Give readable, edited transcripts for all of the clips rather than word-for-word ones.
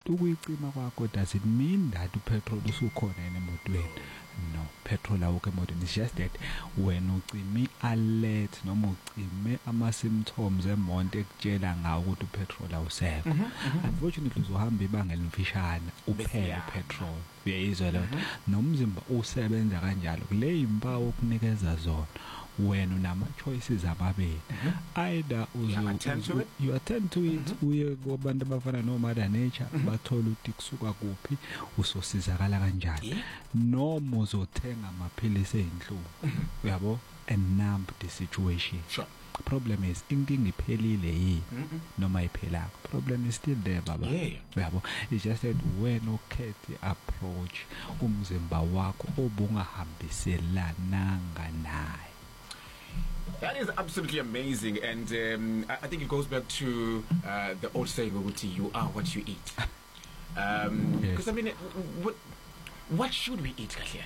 but ukuyicima kwakho does it mean that upetrol usukhona emotweni? No, petrol awukho emotweni. It's just that wena ucime alert noma ucime ama-symptoms emonto ekutshela ngawo ukuthi upetrol awusekho. Unfortunately uzohamba ibanga elimfishane uphela upetrol. Uyayizwa lento? Nomzimba usebenza kanjalo. Kule impawu okunikeza zona. Wena unama choices amabili. Either you attend to it, uye kubantu abafana no Mother Nature bathola ukuthi kusuka kuphi usosizakala kanjani, noma uzothenga amaphilisi einhlungu, uyabo, and numb the situation. Sure. Problem is inkinga iphelile yini noma iphelanga. Problem is still there, baba. Uyabo, it's just that when ukhethe approach umzimba wakho obungahambiselananga naye. That is absolutely amazing, and I think it goes back to the old saying, Uguti, you are what you eat. Because Yes. I mean, what should we eat, Kahle?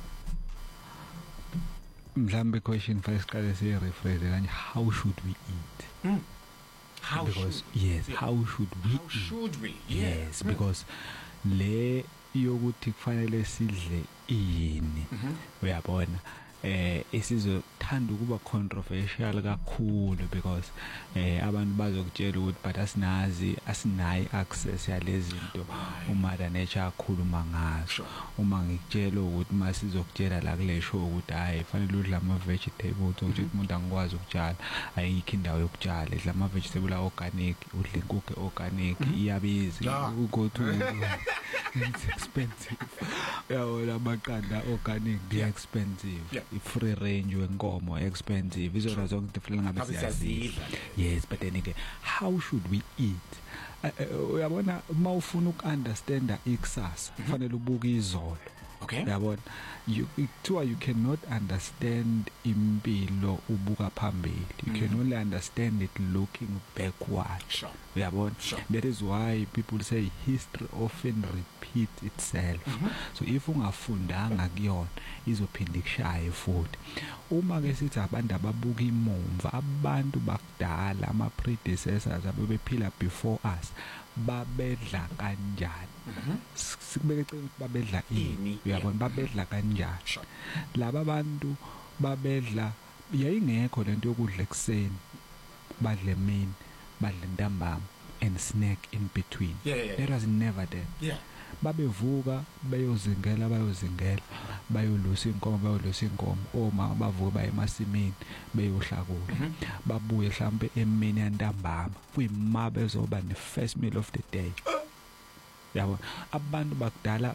Mhlambe question first qale rephrase kanje, how should we eat? How Because should yes, yeah. how should we How eat? should we? Yes, because le yokuthi kufanele sidle ini, uyabona, isizothanda ukuba controversial kakhulu because abantu bazokutshela ukuthi but asinayi access yalezi zinto uMother Nature akhuluma ngazo. Uma ngikutshela ukuthi masizokutshela la kule show ukuthi hayi fanele udle ama vegetables ukuthi umuntu angikwazi ukutshala, ayikho indawo yokutshala, idla ama vegetable organic, udle inkukhu organic, iyabiza, go to it's expensive. Yawona amaqanda organic they expensive. I-free range wenkomo expensive. Izona zonke different ngabe siyazidla. Yes, but then again, how should we eat? Uyabona mawufuna ukunderstanda ikusasa kufanele ubuke izolo. Okay. Uyabona, you cannot understand impilo ubuka phambili. You can only understand it looking backward. Sure. Uyabona, that is why people say history often repeats itself. So if ungafundanga kuyona izophinda ikushaye futhi. Uma ke sithi abantu ababuka imumva, abantu bakudala ama predecessors ababephila before us babedla kanjani, sikubeke eceleni babedla ini, uyabona, babedla kanjani. Laba bantu babedla yayingekho lento yokudla ekseni, badle emini, badle ntambama and snack in between. It was never there. Babevuka bayozingela bayolusa inkomo, oma bavuka baye emasimini beyohlakula, babuye mhlambe emini yantambama kuyima bezoba ne first meal of the day. Yabo, abantu bakudala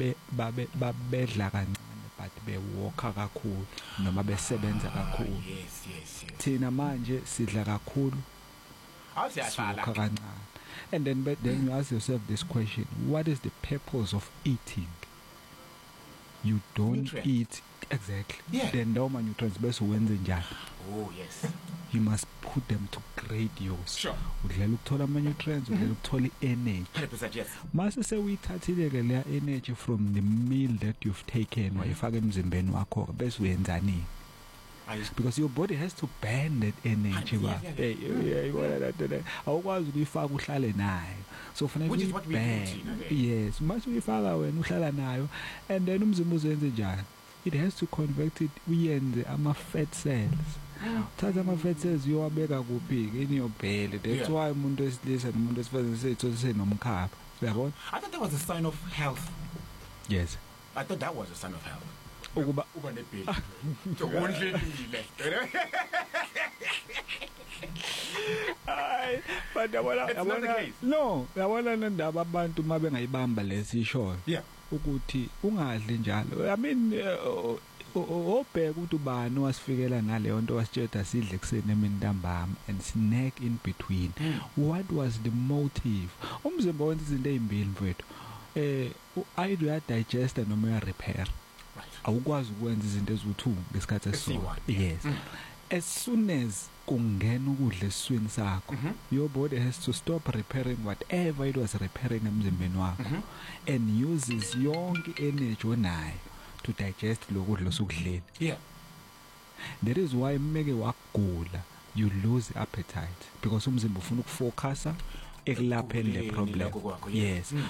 babedla kancane but bewalka kakhulu noma besebenza kakhulu. Yes. Thina manje sidla kakhulu, Awusiyaqala. kancane. And then you ask yourself this question: what is the purpose of eating? You don't Nutrients. eat exactly. Then noma nutrients bese wenze njani? Oh yes. You must put them to great use. Sure. Udlela ukuthola ama nutrients, udlela ukuthola energy. 100% yes. Mase sewuyithathile ke leya energy from the meal that you've taken wayifaka emzimbeni wakho bese uyenzani? Because your body has to burn that energy. Awukwazi ukuyifaka uhlale nayo. So fanele uyiburn. Yes, mase uyifaka wena uhlala nayo and then umzimba uzenze njani? It has to convert it uyenze ama fat cells. Thatha ama fat cells uyowabeka kuphi in your belly. That's why umuntu wesilisa nomuntu wesifazane seyithola nomkhaba. Uyabona? I thought that was a sign of health. Yes. I thought that was a sign of health. Ukuba nebheli undlelile. Hayi, but yabona no, yabona nendaba abantu mabengayibamba lesisho. Ukuthi ungadli njalo. I mean obheka ukuthi ubani wasifikela naleyo nto wasitshela sidle kuseni emini ntambama and snack in between. What was the motive? Umzimba wenza izinto ezimbili mfethu. Either uya digest noma uya repair. Awukwazi ukwenza izinto eziwu2 ngesikhathi esisodwa. Yes. As soon as kungena ukudla esiswini sakho, your body has to stop repairing whatever it was repairing emzimbeni wakho and uses yonke energy onayo to digest lokudla osukudlile. That is why meke wakugula you lose appetite because umzimba ufuna ukufocusa ekulapheni le problem. Yes.